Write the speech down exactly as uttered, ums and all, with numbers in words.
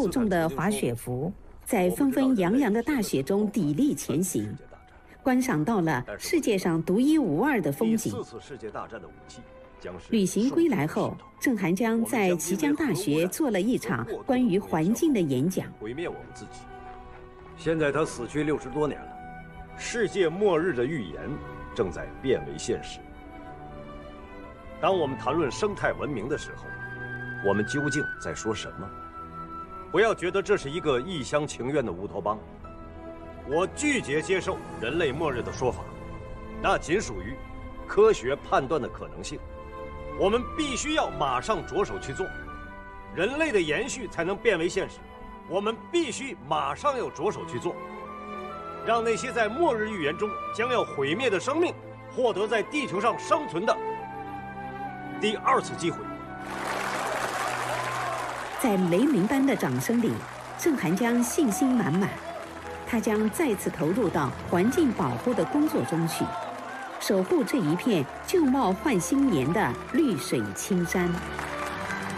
厚重的滑雪服，在纷纷扬扬的大雪中砥砺前行，观赏到了世界上独一无二的风景。旅行归来后，郑涵江在綦江大学做了一场关于环境的演讲。 毁灭我们自己。现在他死去六十多年了，世界末日的预言正在变为现实。当我们谈论生态文明的时候，我们究竟在说什么？不要觉得这是一个一厢情愿的乌托邦。我拒绝接受人类末日的说法，那仅属于科学判断的可能性。我们必须要马上着手去做，人类的延续才能变为现实。我们必须马上要着手去做，让那些在末日预言中将要毁灭的生命获得在地球上生存的第二次机会。 在雷鸣般的掌声里，郑涵江信心满满，他将再次投入到环境保护的工作中去，守护这一片旧貌换新颜的绿水青山。